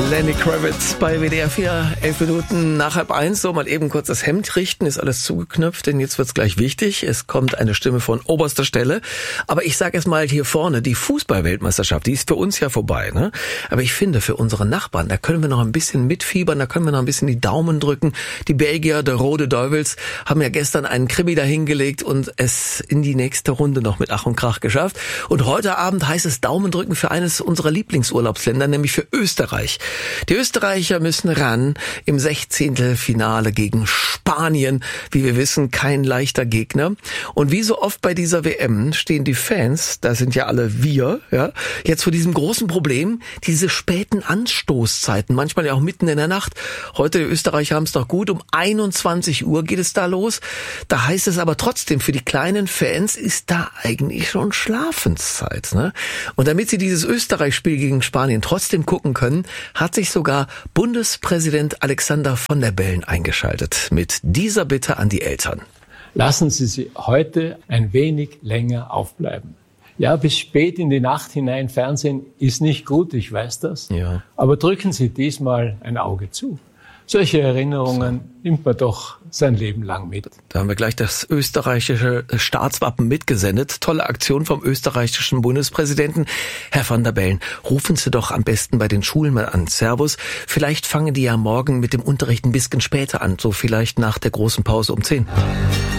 Lenny Kravitz bei WDR 4, 11 Minuten nach 12:30. So, mal eben kurz das Hemd richten, ist alles zugeknöpft, denn jetzt wird's gleich wichtig. Es kommt eine Stimme von oberster Stelle. Aber ich sage erst mal hier vorne, die Fußball-Weltmeisterschaft, die ist für uns ja vorbei, ne? Aber ich finde, für unsere Nachbarn, da können wir noch ein bisschen mitfiebern, da können wir noch ein bisschen die Daumen drücken. Die Belgier, der Rode Duivels, haben ja gestern einen Krimi dahingelegt und es in die nächste Runde noch mit Ach und Krach geschafft. Und heute Abend heißt es Daumen drücken für eines unserer Lieblingsurlaubsländer, nämlich für Österreich. Die Österreicher müssen ran im 16. Finale gegen Spanien. Wie wir wissen, kein leichter Gegner. Und wie so oft bei dieser WM stehen die Fans, das sind ja alle wir, ja, jetzt vor diesem großen Problem, diese späten Anstoßzeiten, manchmal ja auch mitten in der Nacht. Heute die Österreicher haben es noch gut, um 21 Uhr geht es da los. Da heißt es aber trotzdem, für die kleinen Fans ist da eigentlich schon Schlafenszeit, ne? Und damit sie dieses Österreich-Spiel gegen Spanien trotzdem gucken können, hat sich sogar Bundespräsident Alexander von der Bellen eingeschaltet mit dieser Bitte an die Eltern. Lassen Sie heute ein wenig länger aufbleiben. Ja, bis spät in die Nacht hinein Fernsehen ist nicht gut, ich weiß das. Ja. Aber drücken Sie diesmal ein Auge zu. Solche Erinnerungen nimmt man doch sein Leben lang mit. Da haben wir gleich das österreichische Staatswappen mitgesendet. Tolle Aktion vom österreichischen Bundespräsidenten. Herr van der Bellen, rufen Sie doch am besten bei den Schulen mal an. Servus. Vielleicht fangen die ja morgen mit dem Unterricht ein bisschen später an. So vielleicht nach der großen Pause um 10.